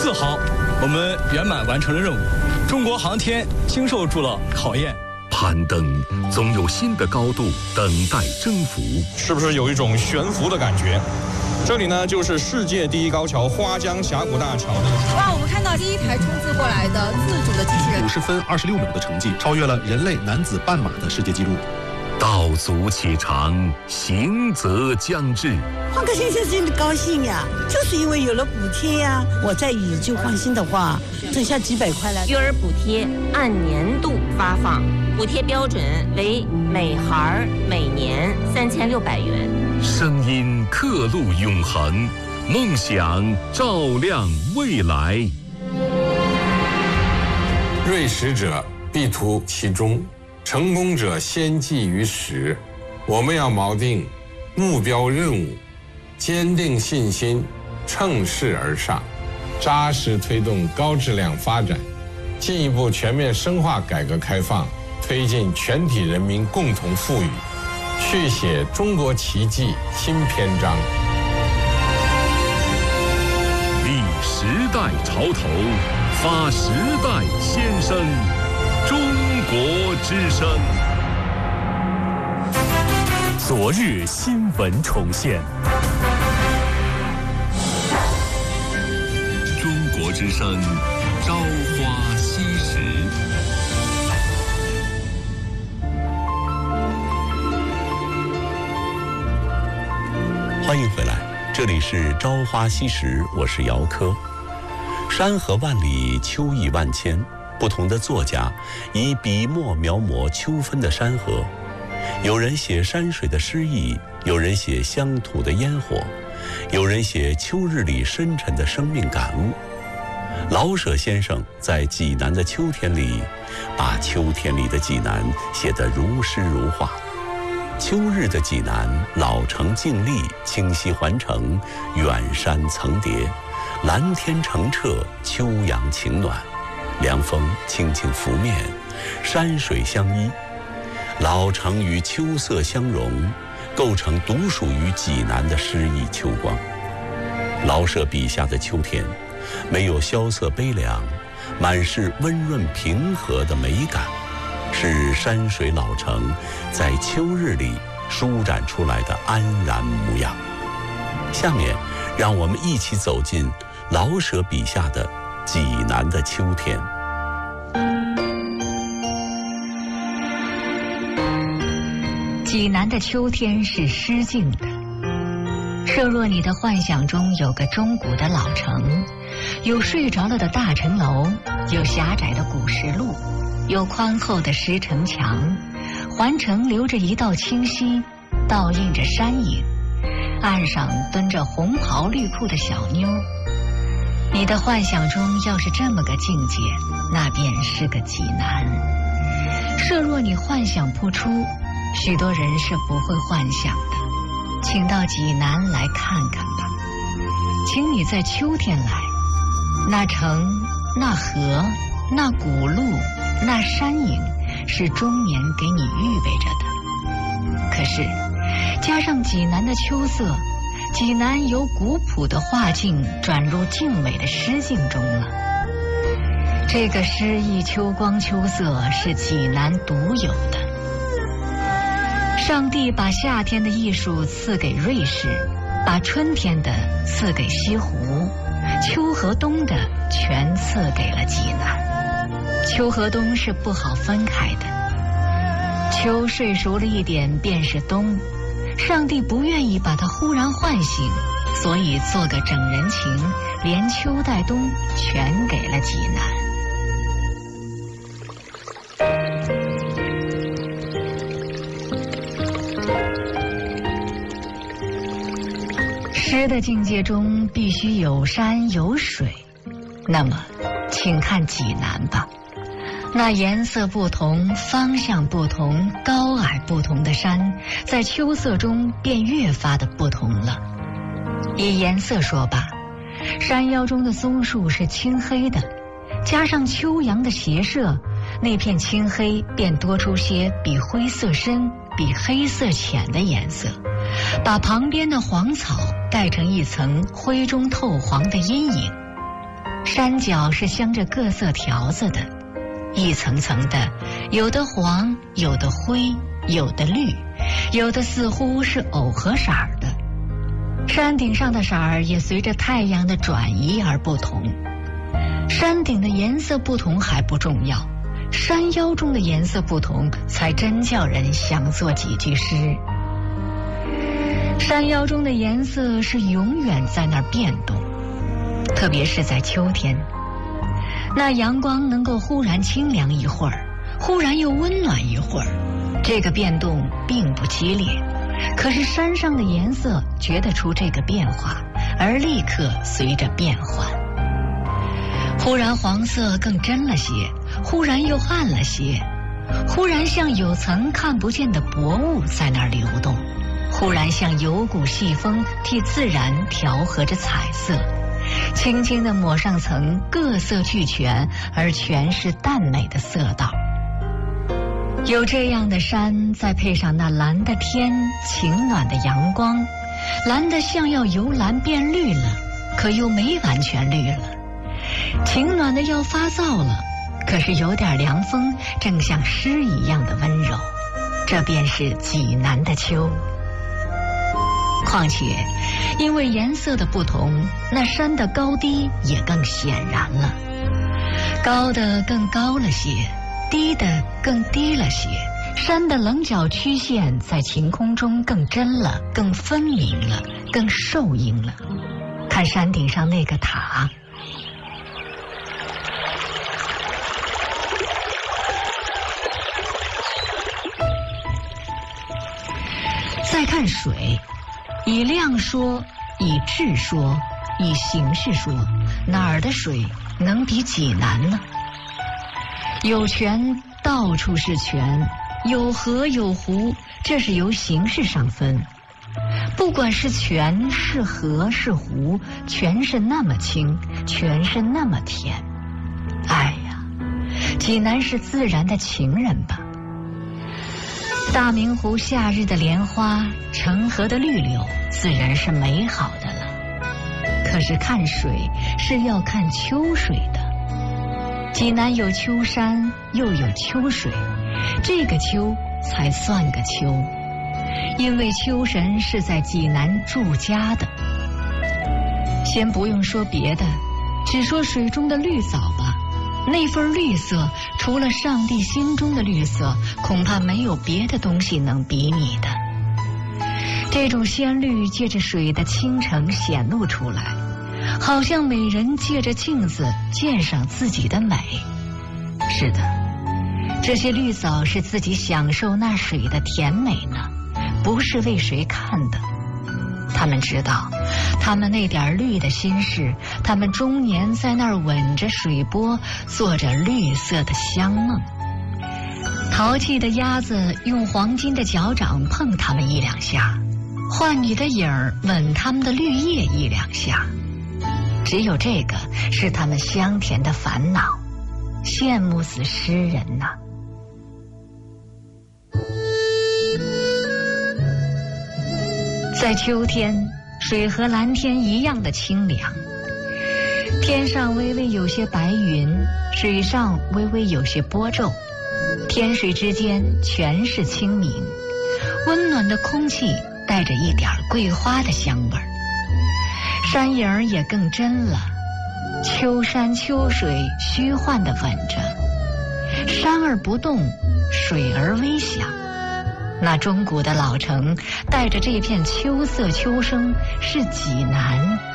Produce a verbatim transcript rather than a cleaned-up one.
自豪，我们圆满完成了任务，中国航天经受住了考验。 攀登总有新的高度等待征服， 是不是有一种悬浮的感觉？这里呢，就是世界第一高桥花江峡谷大桥的。 哇，我们看到第一台冲刺过来的自主的机器人， 五十分二十六秒的成绩，超越了人类男子半马的世界纪录。 道阻且长，行则将至。 换个新鲜心的高兴呀，就是因为有了补贴呀。我在以旧换新的话，挣下几百块来。 育儿补贴按年度发放，补贴标准为每孩每年三千六百元。 声音刻录永恒，梦想照亮未来。 锐识者必图其中，成功者先记于始。我们要锚定目标任务，坚定信心，乘势而上，扎实推动高质量发展，进一步全面深化改革开放，推进全体人民共同富裕，续写中国奇迹新篇章。 立时代潮头，发时代先声，中国之声。 昨日新闻重现， 中国之声，朝花夕拾。 欢迎回来，这里是朝花夕拾，我是姚科。山河万里，秋意万千，不同的作家以笔墨描摹秋分的山河。有人写山水的诗意，有人写乡土的烟火，有人写秋日里深沉的生命感悟。老舍先生在济南的秋天里，把秋天里的济南写得如诗如画。秋日的济南，老城静立，清溪环城，远山层叠，蓝天澄澈，秋阳晴暖，凉风轻轻拂面，山水相依，老城与秋色相融，构成独属于济南的诗意秋光。老舍笔下的秋天，没有萧瑟悲凉，满是温润平和的美感，是山水老城在秋日里舒展出来的安然模样。下面让我们一起走进老舍笔下的济南的秋天。 济南的秋天是诗境的。设若你的幻想中有个中古的老城，有睡着了的大城楼，有狭窄的古石路，有宽厚的石城墙，环城流着一道清溪，倒映着山影，岸上蹲着红袍绿裤的小妞。你的幻想中要是这么个境界，那便是个济南。设若你幻想不出，许多人是不会幻想的，请到济南来看看吧。请你在秋天来，那城、那河、那古路、那山影，是终年给你预备着的。可是，加上济南的秋色，济南由古朴的画境转入静美的诗境中了。这个诗意秋光秋色是济南独有的。上帝把夏天的艺术赐给瑞士，把春天的赐给西湖，秋和冬的全赐给了济南。秋和冬是不好分开的，秋睡熟了一点便是冬，上帝不愿意把它忽然唤醒，所以做个整人情，连秋带冬全给了济南。诗的境界中必须有山有水，那么请看济南吧。那颜色不同、方向不同、高矮不同的山，在秋色中便越发的不同了。以颜色说吧，山腰中的松树是青黑的，加上秋阳的斜射，那片青黑便多出些比灰色深、比黑色浅的颜色，把旁边的黄草盖成一层灰中透黄的阴影。 山脚是镶着各色条子的，一层层的，有的黄，有的灰，有的绿，有的似乎是藕荷色儿的。山顶上的色儿也随着太阳的转移而不同。山顶的颜色不同还不重要，山腰中的颜色不同才真叫人想作几句诗。山腰中的颜色是永远在那儿变动，特别是在秋天，那阳光能够忽然清凉一会儿，忽然又温暖一会儿，这个变动并不激烈，可是山上的颜色觉得出这个变化，而立刻随着变换。忽然黄色更真了些，忽然又暗了些，忽然像有层看不见的薄雾在那儿流动，忽然像有股细风替自然调和着彩色，轻轻地抹上层各色俱全而全是淡美的色道。有这样的山，再配上那蓝的天，晴暖的阳光，蓝的像要由蓝变绿了，可又没完全绿了，晴暖的要发燥了，可是有点凉风，正像诗一样的温柔，这便是济南的秋。况且因为颜色的不同，那山的高低也更显然了，高的更高了些，低的更低了些，山的棱角曲线在晴空中更真了，更分明了，更受映了。看山顶上那个塔，再看水，以量说，以质说，以形式说，哪儿的水能比济南呢？有泉，到处是泉，有河有湖，这是由形式上分。不管是泉是河是湖，全是那么清，全是那么甜。哎呀，济南是自然的情人吧。大明湖夏日的莲花，澄河的绿柳，自然是美好的了。可是看水是要看秋水的。济南有秋山，又有秋水，这个秋才算个秋，因为秋神是在济南住家的。先不用说别的，只说水中的绿藻吧，那份绿色，除了上帝心中的绿色，恐怕没有别的东西能比拟的。这种鲜绿借着水的清澄显露出来，好像美人借着镜子鉴赏自己的美。是的，这些绿藻是自己享受那水的甜美呢，不是为谁看的。他们知道，他们那点绿的心事，他们终年在那儿吻着水波，做着绿色的香梦。淘气的鸭子用黄金的脚掌碰他们一两下，浣女的影儿吻他们的绿叶一两下，只有这个是他们香甜的烦恼，羡慕死诗人呐。在秋天，水和蓝天一样的清凉，天上微微有些白云，水上微微有些波皱，天水之间全是清明，温暖的空气带着一点桂花的香味儿，山影儿也更真了，秋山秋水虚幻地吻着，山儿不动，水儿微响。那钟鼓的老城带着这片秋色秋声，是济南